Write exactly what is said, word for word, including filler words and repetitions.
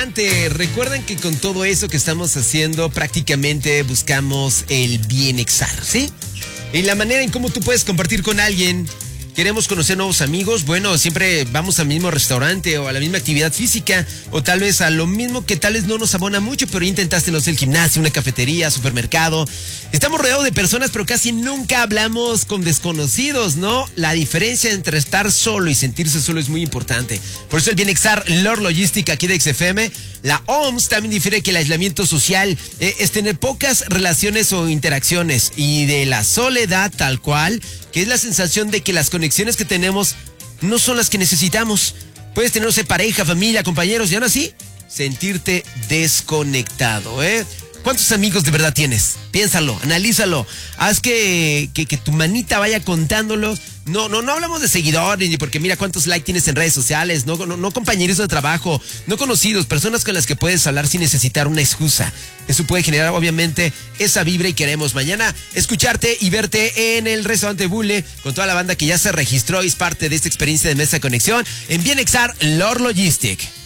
importante. Recuerden que con todo eso que estamos haciendo, prácticamente buscamos el bienestar, ¿sí? Y la manera en cómo tú puedes compartir con alguien. Queremos conocer nuevos amigos, bueno, siempre vamos al mismo restaurante o a la misma actividad física o tal vez a lo mismo que tal vez no nos abona mucho, pero intentaste, no sé, el gimnasio, una cafetería, supermercado. Estamos rodeados de personas, pero casi nunca hablamos con desconocidos, ¿no? La diferencia entre estar solo y sentirse solo es muy importante. Por eso el bienestar Lord Logistic aquí de X F M. La O M S también difiere que el aislamiento social eh, es tener pocas relaciones o interacciones y de la soledad tal cual, que es la sensación de que las conexiones que tenemos no son las que necesitamos. Puedes tener, no sé, pareja, familia, compañeros y aún así sentirte desconectado, ¿eh? ¿Cuántos amigos de verdad tienes? Piénsalo, analízalo. Haz que, que, que tu manita vaya contándolo. No, no, no hablamos de seguidores, ni porque mira cuántos likes tienes en redes sociales, no, no, no compañeros de trabajo, no conocidos, personas con las que puedes hablar sin necesitar una excusa. Eso puede generar obviamente esa vibra y queremos mañana escucharte y verte en el restaurante Bule con toda la banda que ya se registró y es parte de esta experiencia de Mesa de Conexión en Bienexar Lord Logistic.